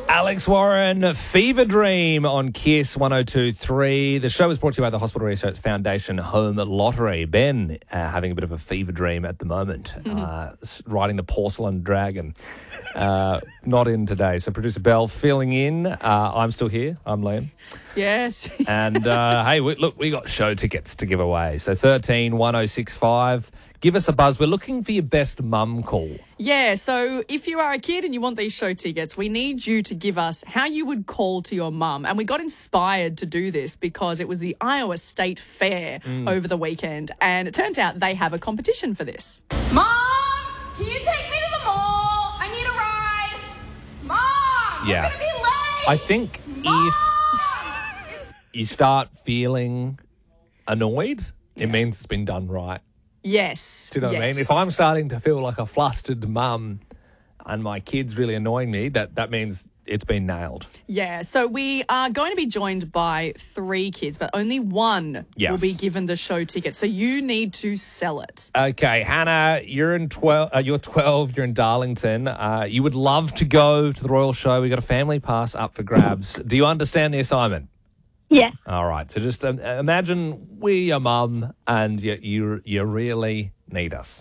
Alex Warren, Fever Dream on Kiss 102.3. The show is brought to you by the Hospital Research Foundation Home Lottery. Ben having a bit of a fever dream at the moment, riding the porcelain dragon. Not in today. So producer Belle filling in. I'm still here. I'm Liam. Yes. And hey, we got show tickets to give away. So 13 1065. Give us a buzz. We're looking for your best mum call. Yeah, so if you are a kid and you want these show tickets, we need you to give us how you would call to your mum. And we got inspired to do this because it was the Iowa State Fair over the weekend. And it turns out they have a competition for this. Mom, can you take me to the mall? I need a ride. Mom, Yeah. I'm going to be late. I think Mom! if you start feeling annoyed, it means it's been done right. Yes. Do you know what I mean? If I'm starting to feel like a flustered mum and my kid's really annoying me, that means it's been nailed. Yeah, so we are going to be joined by 3 kids, but only one will be given the show ticket. So you need to sell it. Okay, Hannah, you're 12, you're in Darlington. You would love to go to the Royal Show. We got a family pass up for grabs. Do you understand the assignment? Yeah. All right, so just imagine we're your mum and you really need us.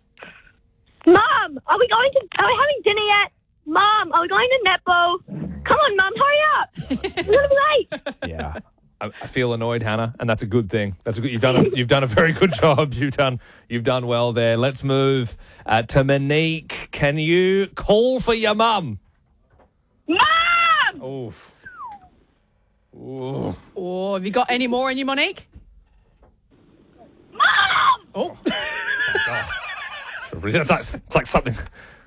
Mom, are we having dinner yet? Mom, are we going to netball? Come on, Mum, hurry up. We're going to be late. Yeah. I feel annoyed, Hannah, and that's a good thing. That's a good. You've done a very good job. You've done well there. Let's move to Monique. Can you call for your mum? Mom! Oof. Or have you got any more in you, Monique? Mom! Oh. It's like something